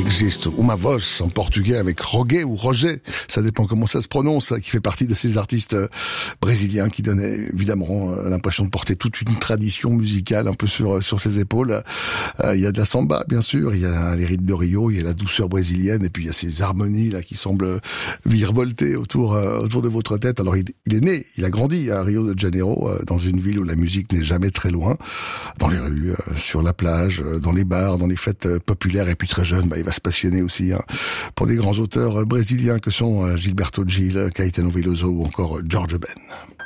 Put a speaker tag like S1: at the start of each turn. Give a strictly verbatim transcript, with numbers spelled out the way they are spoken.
S1: existe Uma Voz en portugais avec Roger ou Roger, ça dépend comment ça se prononce, qui fait partie de ces artistes brésiliens qui donnaient évidemment l'impression de porter toute une tradition musicale un peu sur sur ses épaules. Il y a de la samba bien sûr, il y a les rythmes de Rio, il y a la douceur brésilienne et puis il y a ces harmonies là qui semblent virevolter autour autour de votre tête. Alors il, il est né, il a grandi à Rio de Janeiro, dans une ville où la musique n'est jamais très loin, dans les rues, sur la plage, dans les bars, dans les fêtes populaires. Et puis très jeune, bah, il va se passionner aussi hein, pour les grands auteurs brésiliens que sont Gilberto Gil, Caetano Veloso ou encore George Ben.